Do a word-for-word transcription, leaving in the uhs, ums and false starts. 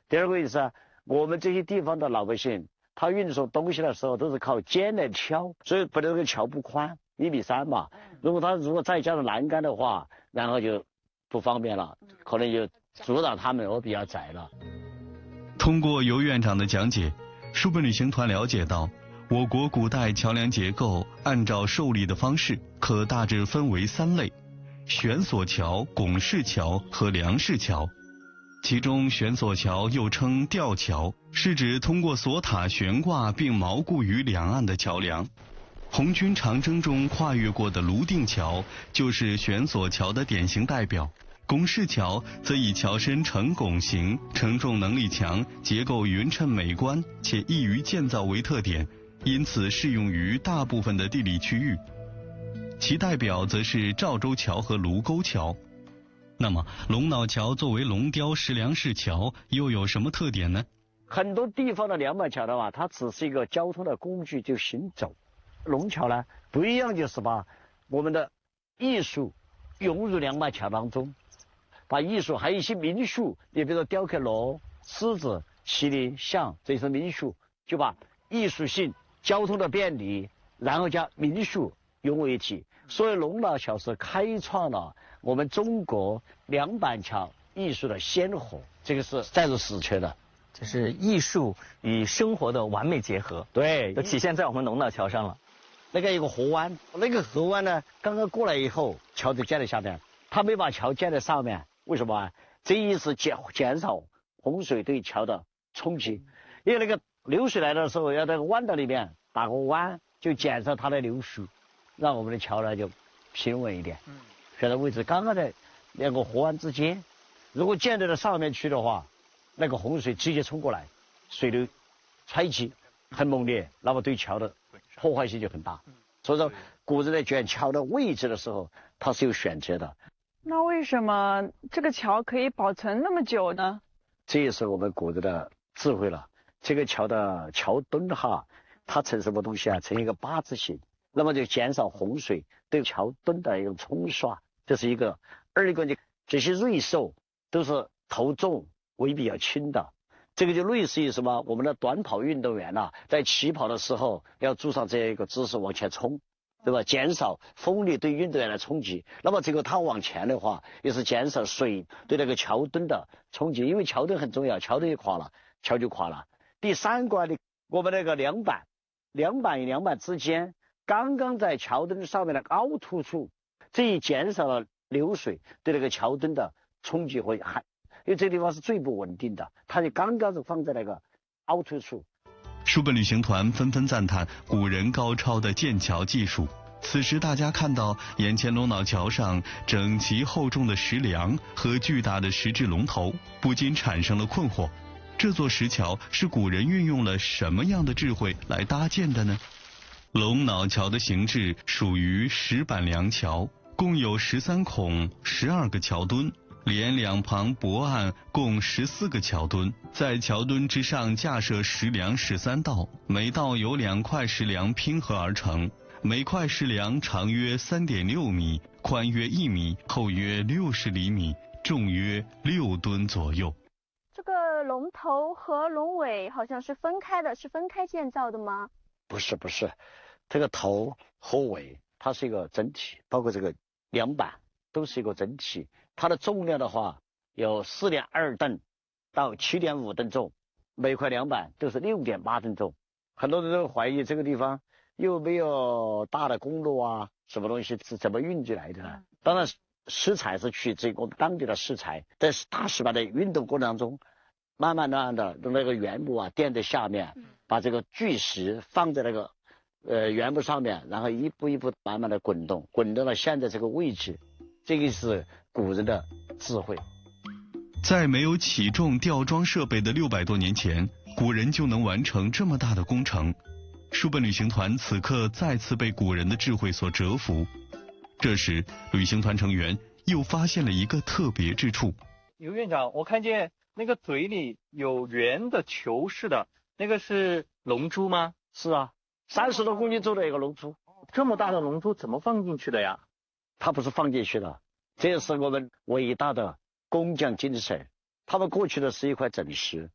第二个意思啊，我们这些地方的老百姓，他运送东西的时候都是靠肩来挑，所以不能这个桥不宽，一米三嘛。如果他如果再加上栏杆的话，然后就不方便了，可能就阻挡他们，我比较窄了。 通过尤院长的讲解，书本旅行团了解到，我国古代桥梁结构按照受力的方式，可大致分为三类：悬索桥、拱式桥和梁式桥。其中悬索桥又称吊桥，是指通过索塔悬挂并锚固于两岸的桥梁。红军长征中跨越过的泸定桥就是悬索桥的典型代表。拱式桥则以桥身呈拱形、承重能力强、结构匀称美观且易于建造为特点，因此适用于大部分的地理区域。其代表则是赵州桥和卢沟桥。那么龙脑桥作为龙雕石梁式桥又有什么特点呢？ 很多地方的两板桥的话，它只是一个交通的工具，就行走。龙桥呢不一样，就是把我们的艺术融入两板桥当中，把艺术还有一些民俗，你比如说雕刻螺、狮子、麒麟、象，这些民俗，就把艺术性、交通的便利，然后加民俗融为一体。所以龙脑桥是开创了我们中国两板桥艺术的先河，这个是载入史册的。 这是艺术与生活的完美结合， 对， 都体现在我们龙脑桥上了。 那个有个河湾，那个河湾呢，刚刚过来以后，桥就建在下面，他没把桥建在上面，为什么啊？这一是减减少洪水对桥的冲击，因为那个流水来的时候，要在那个弯道里面打个弯，就减少它的流速，让我们的桥呢就平稳一点。嗯，选的位置刚刚在两个河湾之间，如果建在了上面去的话，那个洪水直接冲过来，水流湍急很猛烈，那么对桥的破坏性就很大。所以说古人在选桥的位置的时候，它是有选择的。 那为什么这个桥可以保存那么久呢？ 这也是我们古人的智慧了。这个桥的桥墩哈，它呈什么东西啊？呈一个八字形，那么就减少洪水对桥墩的一种冲刷，这是一个。二一个呢，这些瑞兽都是头重尾比较轻的，这个就类似于什么？我们的短跑运动员呐、啊，在起跑的时候要做上这样一个姿势往前冲，对吧？减少风力对运动员的冲击。那么这个它往前的话，也是减少水对那个桥墩的冲击，因为桥墩很重要，桥墩一垮了，桥就垮了。第三关的，我们那个梁板，梁板与梁板之间，刚刚在桥墩上面的凹凸处，这一减少了流水对那个桥墩的冲击会还。因为这个地方是最不稳定的，它就刚刚是放在那个凹凸处。 书本旅行团纷纷赞叹古人高超的建桥技术。此时大家看到眼前龙脑桥上整齐厚重的石梁和巨大的石质龙头，不禁产生了困惑：这座石桥是古人运用了什么样的智慧来搭建的呢？龙脑桥的形制属于石板梁桥，共有十三孔、十二个桥墩。连两旁驳岸共十四个桥墩，在桥墩之上架设石梁十三道，每道由两块石梁拼合而成，每块石梁长约三点六米，宽约一米，厚约六十厘米，重约六吨左右。 这个龙头和龙尾好像是分开的，是分开建造的吗？ 不是不是，这个头和尾它是一个整体，包括这个梁板都是一个整体。它的重量的话有四点二吨到七点五吨重，每块梁板都是六点八吨重。很多人都怀疑这个地方又没有大的公路啊，什么东西是怎么运进来的呢？当然石材是取自于我们当地的石材，在大石板的运动过程当中，慢慢慢慢的用那个原木啊垫在下面，把这个巨石放在那个呃原木上面，然后一步一步慢慢的滚动，滚到了现在这个位置。这个是古人的智慧。 在没有起重吊装设备的六百多年前，古人就能完成这么大的工程。书本旅行团此刻再次被古人的智慧所折服。这时，旅行团成员又发现了一个特别之处。 尤院长，我看见那个嘴里有圆的球似的，那个是龙珠吗？ 是啊，三十多公斤重的一个龙珠。 这么大的龙珠怎么放进去的呀？ 它不是放进去的，这是我们伟大的工匠精神。他们过去的是一块整石，